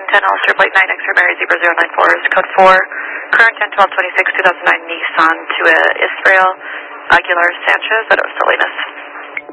10 Ulster, Plate 9 X-ray Mary Zebra 094 is code 4. Current 10-12-26, 2009 Nissan to Israel Aguilar Sanchez at Salinas.